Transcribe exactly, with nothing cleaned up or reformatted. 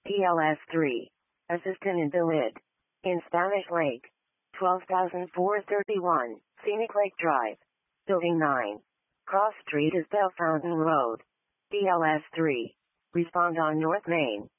P L S three. Assistant in Bilid. In Spanish Lake. twelve thousand four hundred thirty-one, Scenic Lake Drive. Building nine. Cross Street is Bell Fountain Road. P L S three. Respond on North Main.